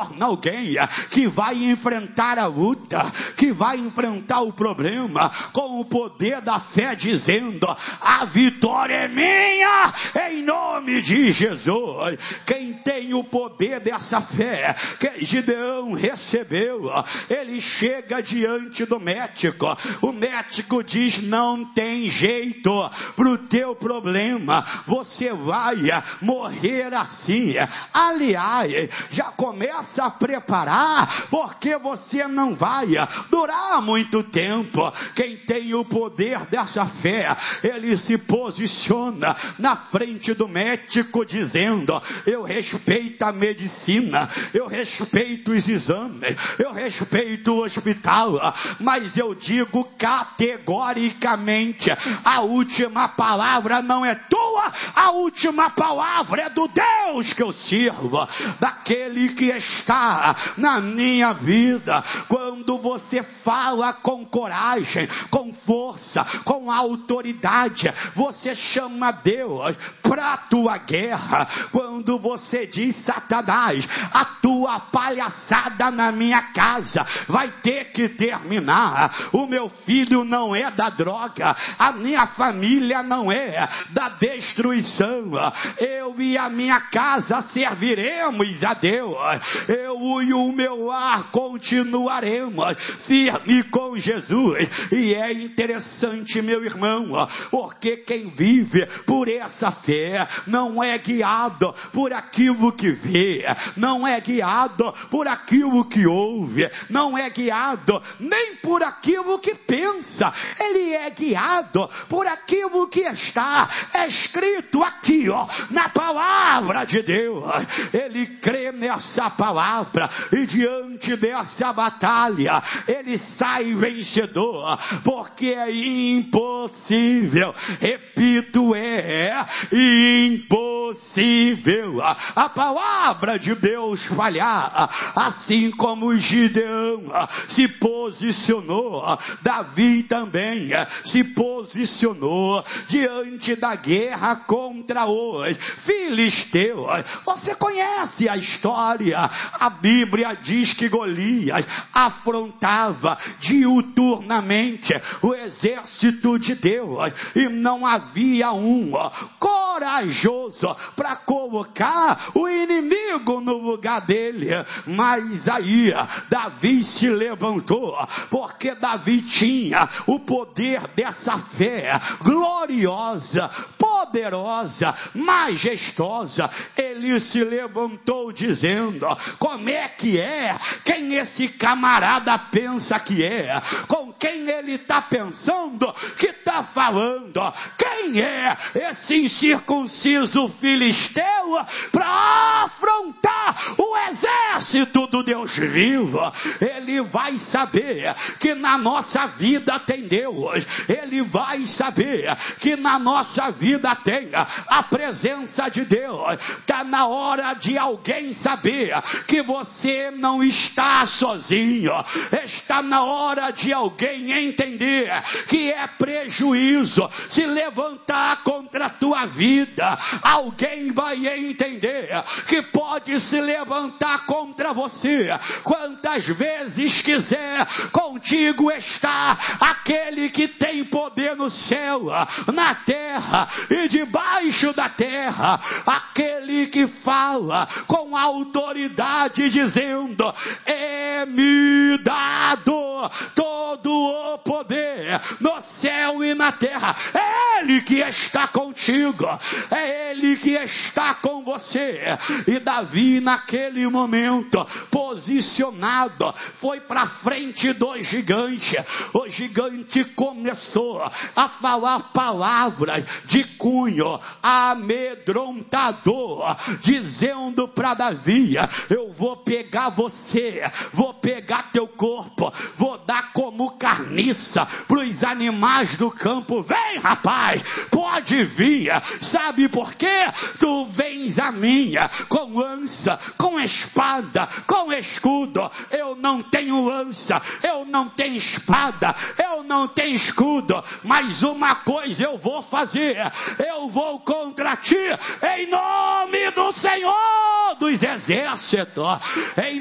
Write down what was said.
torna alguém que vai enfrentar a luta, que vai enfrentar o problema com o poder da fé, dizendo: a vitória é minha, em nome de Jesus. Quem tem o poder dessa fé que Gideão recebeu, ele chega diante do médico. O médico diz: não tem jeito pro teu problema, você vai morrer assim. Aliás, já começa a preparar, porque você não vai durar muito tempo. Quem tem o poder dessa fé, ele se posiciona na frente do médico dizendo: eu respeito a medicina, eu respeito os exames, eu respeito o hospital, mas eu digo categoricamente: a última palavra não é tua, a última palavra é do Deus que eu sirvo, daquele que está na minha vida. Quando você fala com coragem, com força, com autoridade, você chama Deus para a tua guerra. Quando você diz: Satanás, a tua palhaçada na minha casa vai ter que terminar, o meu filho não é da droga, a minha família não é da destruição, eu e a minha casa serviremos a Deus, eu e o meu lar continuaremos firme com Jesus. E é interessante, meu irmão, porque quem vive por essa fé não é guiado por aquilo que vê, não é guiado por aquilo que ouve, não é guiado nem por aquilo que pensa, ele é guiado por aquilo que está escrito aqui, na palavra de Deus. Ele crê nessa palavra e diante dessa batalha ele sai vencedor, porque é impossível, repito, é impossível a palavra de Deus falhar. Assim como Gideão se posicionou, Davi também se posicionou diante da guerra contra os filisteus. Você conhece a história, a Bíblia diz que Golias afrontava diuturnamente o exército de Deus, e não havia um corajoso para colocar o inimigo no lugar dele. Mas aí Davi se levantou, porque Davi tinha o poder dessa fé gloriosa, poderosa, majestosa. Ele se levantou dizendo: como é que é? Quem esse camarada pensa que é? Com quem ele está pensando que está falando? Quem é esse incircunciso filisteu para afrontar o exército do Deus vivo? Ele vai saber que na nossa vida tem Deus, ele vai saber que na nossa vida tem a presença de Deus. Está na hora de alguém saber que você não está sozinho, está na hora de alguém entender que é prejuízo se levantar contra a tua vida. Alguém vai entender que pode se levantar contra você quantas vezes quiser. Contigo está aquele que tem poder no céu, na terra e debaixo da terra, aquele que fala com autoridade dizendo: é-me dado todo o poder no céu e na terra. É Ele que está contigo, é Ele que está com você. E Davi, naquele momento, posicionado, foi para frente do gigante. O gigante começou a falar palavras de cunho amedrontador, dizendo para Davi: eu vou pegar você, vou pegar teu corpo, vou dar como carniça para os animais do campo. Vem, rapaz, pode vir. Sabe por quê? Tu vens a mim com lança, com espada, com escudo. Eu não tenho lança, eu não tenho espada, eu não tenho escudo, mas uma coisa eu vou fazer: eu vou contra ti em nome do Senhor dos Exércitos, em